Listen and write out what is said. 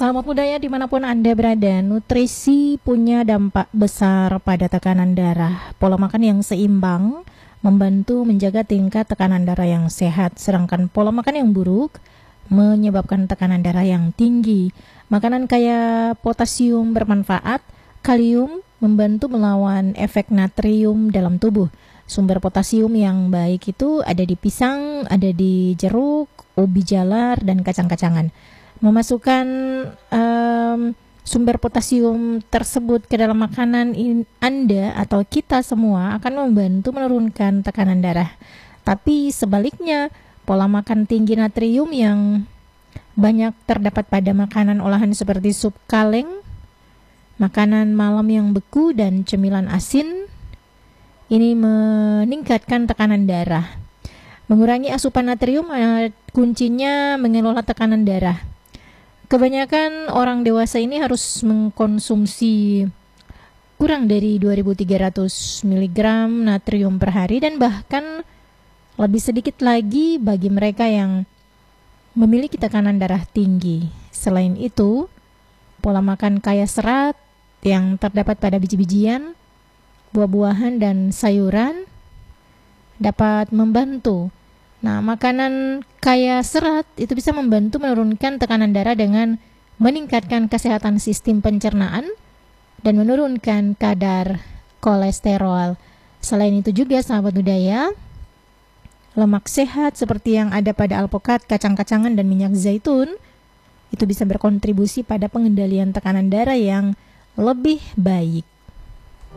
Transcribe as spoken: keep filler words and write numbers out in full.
Sahabat budaya dimanapun Anda berada, nutrisi punya dampak besar pada tekanan darah. Pola makan yang seimbang membantu menjaga tingkat tekanan darah yang sehat, sedangkan pola makan yang buruk menyebabkan tekanan darah yang tinggi. Makanan kaya potasium bermanfaat, kalium membantu melawan efek natrium dalam tubuh. Sumber potasium yang baik itu ada di pisang, ada di jeruk, ubi jalar, dan kacang-kacangan. Memasukkan um, sumber potasium tersebut ke dalam makanan in, Anda atau kita semua akan membantu menurunkan tekanan darah. Tapi sebaliknya, pola makan tinggi natrium yang banyak terdapat pada makanan olahan seperti sup kaleng, makanan malam yang beku, dan cemilan asin, ini meningkatkan tekanan darah. Mengurangi asupan natrium uh, kuncinya mengelola tekanan darah. Kebanyakan orang dewasa ini harus mengkonsumsi kurang dari dua ribu tiga ratus miligram natrium per hari, dan bahkan lebih sedikit lagi bagi mereka yang memiliki tekanan darah tinggi. Selain itu, pola makan kaya serat yang terdapat pada biji-bijian, buah-buahan, dan sayuran dapat membantu. Nah, makanan kaya serat itu bisa membantu menurunkan tekanan darah dengan meningkatkan kesehatan sistem pencernaan dan menurunkan kadar kolesterol. Selain itu juga, sahabat budaya, lemak sehat seperti yang ada pada alpukat, kacang-kacangan, dan minyak zaitun itu bisa berkontribusi pada pengendalian tekanan darah yang lebih baik.